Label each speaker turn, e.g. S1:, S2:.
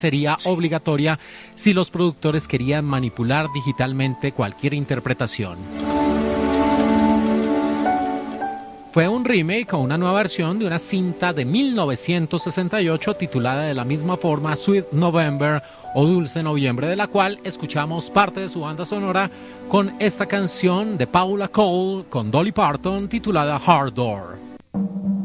S1: sería obligatoria si los productores querían manipular digitalmente cualquier interpretación. Fue un remake o una nueva versión de una cinta de 1968 titulada de la misma forma Sweet November o Dulce Noviembre, de la cual escuchamos parte de su banda sonora con esta canción de Paula Cole con Dolly Parton titulada Hard Door.